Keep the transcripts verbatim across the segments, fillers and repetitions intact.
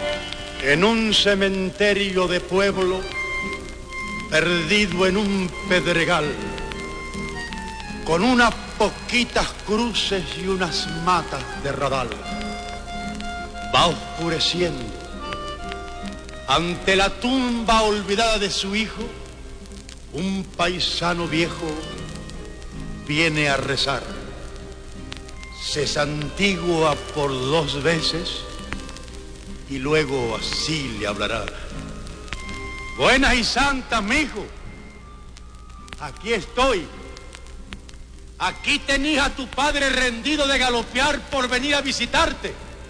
En un cementerio de pueblo, perdido en un pedregal, con unas poquitas cruces y unas matas de radal, va oscureciendo. Ante la tumba olvidada de su hijo, un paisano viejo viene a rezar. Se santigua por dos veces y luego así le hablará. Buenas y santas, mijo. Aquí estoy. Aquí tenías a tu padre rendido de galopear por venir a visitarte.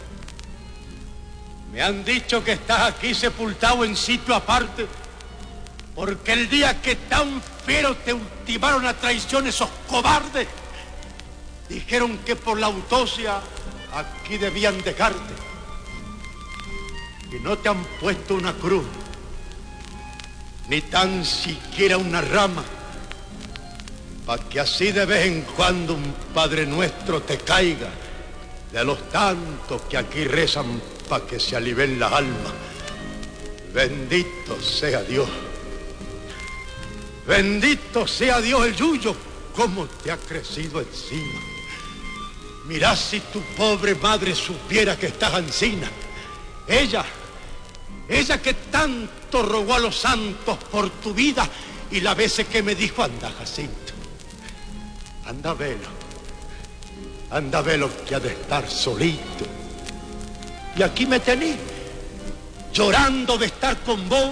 Me han dicho que estás aquí sepultado en sitio aparte, porque el día que tan fiero te ultimaron a traición esos cobardes, dijeron que por la autopsia aquí debían dejarte. Y no te han puesto una cruz, ni tan siquiera una rama, para que así de vez en cuando un Padre Nuestro te caiga de los tantos que aquí rezan para que se alivien las almas. Bendito sea Dios. Bendito sea Dios el Yuyo, cómo te ha crecido encima. Mirá si tu pobre madre supiera que estás ansina. Ella, ella que tanto rogó a los santos por tu vida y las veces que me dijo, anda, Jacinto, anda, velo, anda, velo que ha de estar solito. Y aquí me tení, llorando de estar con vos,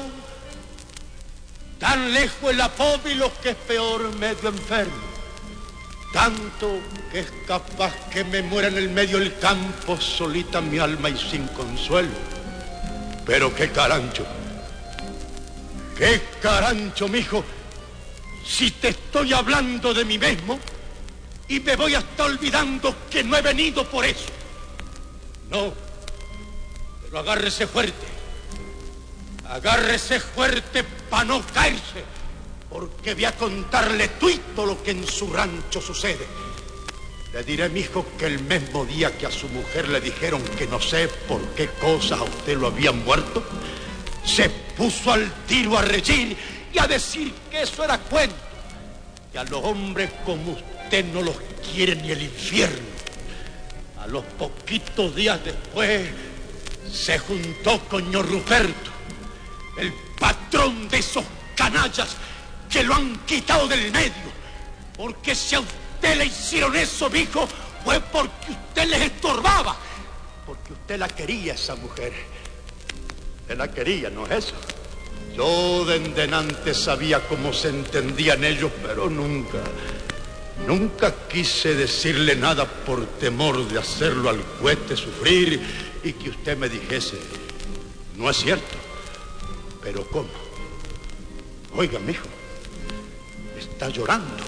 tan lejos en la pobre y lo que es peor, medio enfermo. Tanto que es capaz que me muera en el medio del campo, solita mi alma y sin consuelo. Pero qué carancho, qué carancho, mijo, si te estoy hablando de mí mismo y me voy hasta olvidando que no he venido por eso. No, pero agárrese fuerte, agárrese fuerte para no caerse, porque voy a contarle tuito lo que en su rancho sucede. Le diré, mijo, que el mismo día que a su mujer le dijeron que no sé por qué cosas a usted lo habían muerto, se puso al tiro a reír y a decir que eso era cuento, que a los hombres como usted no los quiere ni el infierno. A los poquitos días después se juntó con ñor Ruperto, el patrón de esos canallas que lo han quitado del medio, porque si a usted le hicieron eso, mijo, fue porque usted les estorbaba, porque usted la quería, esa mujer. Usted la quería, ¿no es eso? Yo desde antes sabía cómo se entendían ellos, pero nunca, nunca quise decirle nada por temor de hacerlo al cohete sufrir y que usted me dijese, no es cierto. Pero ¿cómo? Oiga, mijo, está llorando.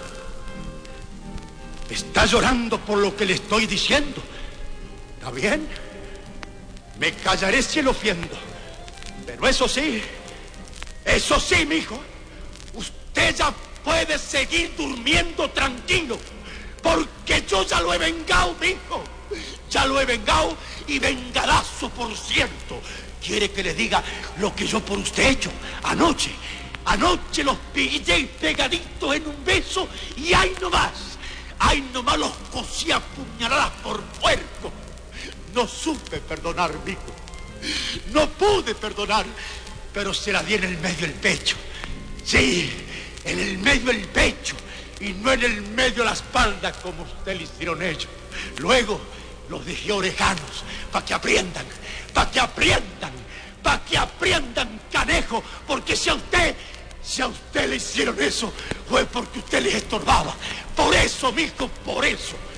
Está llorando por lo que le estoy diciendo. ¿Está bien? Me callaré si lo ofiendo. Pero eso sí, eso sí, mijo, usted ya puede seguir durmiendo tranquilo, porque yo ya lo he vengado, mijo. Ya lo he vengado y vengadazo, por cierto. ¿Quiere que le diga lo que yo por usted he hecho anoche? Anoche los pillé pegaditos en un beso y ahí nomás. Ay, nomás los cosí a puñaladas por puerco. No supe perdonar, mijo. No pude perdonar, pero se la di en el medio del pecho. Sí, en el medio del pecho y no en el medio de la espalda como usted le hicieron ellos. Luego los dejé orejanos para que aprendan, para que aprendan, para que aprendan, canejo, porque si a usted... Si a usted le hicieron eso, fue porque usted les estorbaba. Por eso, mijo, por eso.